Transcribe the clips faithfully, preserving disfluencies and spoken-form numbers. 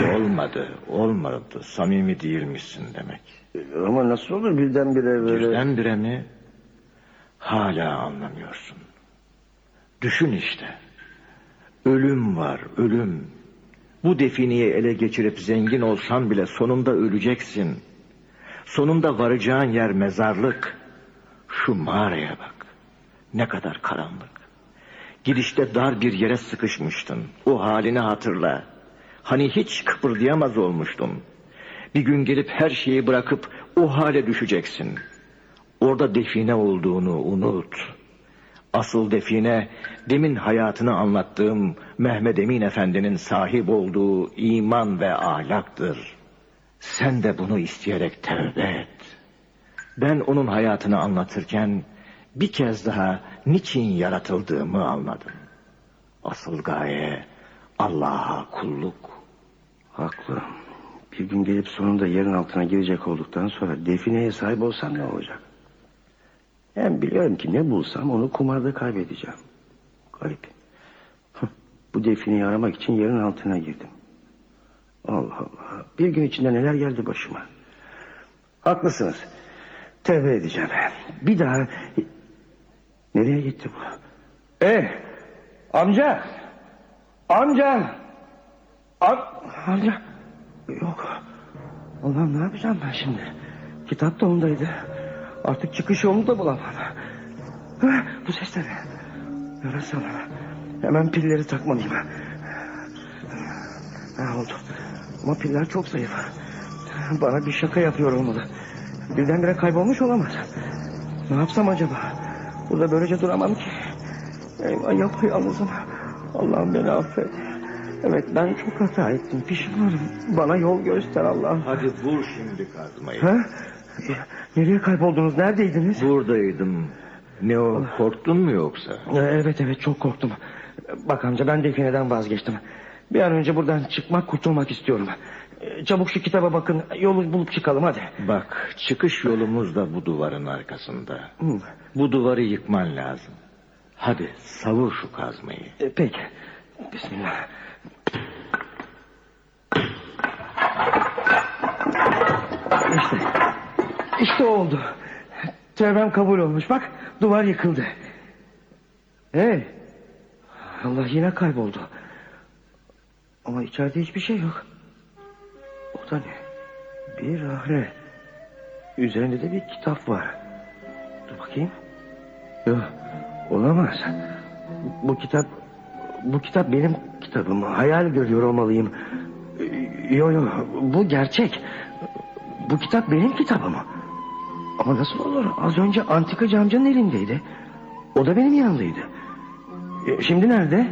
Olmadı, olmadı. Samimi değilmişsin demek. Ama nasıl olur birdenbire böyle... Birdenbire mi? Hala anlamıyorsun. Düşün işte. Ölüm var, ölüm. Bu defineyi ele geçirip zengin olsan bile sonunda öleceksin. Sonunda varacağın yer mezarlık. Şu mağaraya bak. Ne kadar karanlık. Girişte dar bir yere sıkışmıştın. O halini hatırla. Hani hiç kıpırdayamaz olmuştun. Bir gün gelip her şeyi bırakıp o hale düşeceksin. Orada define olduğunu unut. Asıl define demin hayatını anlattığım Mehmed Emin Efendi'nin sahip olduğu iman ve ahlaktır. Sen de bunu isteyerek tevbe et. Ben onun hayatını anlatırken bir kez daha niçin yaratıldığımı anladım. Asıl gaye Allah'a kulluk. Haklı. Bir gün gelip sonunda yerin altına girecek olduktan sonra defineye sahip olsam ne olacak? Hem biliyorum ki ne bulsam onu kumarda kaybedeceğim. Garip. Bu defineyi aramak için yerin altına girdim. Allah Allah. Bir gün içinde neler geldi başıma. Haklısınız. Tevbe edeceğim. Bir daha... Nereye gitti bu? Eh! Amca! Amca! Am amca! Yok. Allah'ım ne yapacağım ben şimdi? Kitap da ondaydı. Artık çıkış yolunu da bulamam. Heh, bu ses de ne? Yarasana. Hemen pilleri takmalıyım. Ha, oldu. Ama piller çok zayıf. Bana bir şaka yapıyor olmalı. Birdenbire kaybolmuş olamaz. Ne yapsam acaba? Burada böylece duramam ki. Eyvah, yapayalnızım. Allah'ım beni affet. Evet, ben çok hata ettim. Pişmanım. Bana yol göster Allah'ım. Hadi vur şimdi kazmayı. Ha? Nereye kayboldunuz? Neredeydiniz? Buradaydım. Ne o, korktun mu yoksa? Evet evet, çok korktum. Bak amca, ben defineden vazgeçtim. Bir an önce buradan çıkmak, kurtulmak istiyorum. Çabuk şu kitaba bakın, yolu bulup çıkalım hadi. Bak, çıkış yolumuz da bu duvarın arkasında. Hı. Bu duvarı yıkman lazım. Hadi savur şu kazmayı. E, peki. Bismillah. İşte. İşte oldu. Tevbem kabul olmuş. Bak, duvar yıkıldı. Hey. Allah, yine kayboldu. Ama içeride hiçbir şey yok. O da ne? Bir rahre. Üzerinde de bir kitap var. Dur bakayım. Yok, olamaz. Bu, bu kitap... Bu kitap benim kitabım. Hayal görüyor olmalıyım. Yok yok, bu gerçek. Bu kitap benim kitabım. Ama nasıl olur? Az önce antikacı amcanın elindeydi. O da benim yanımdaydı. Şimdi nerede?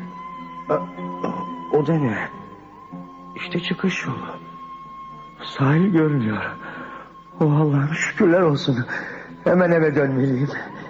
O da ne? İşte çıkış yolu. Sahil görünüyor. Oh Allah'ım, şükürler olsun. Hemen eve dönmeliyim.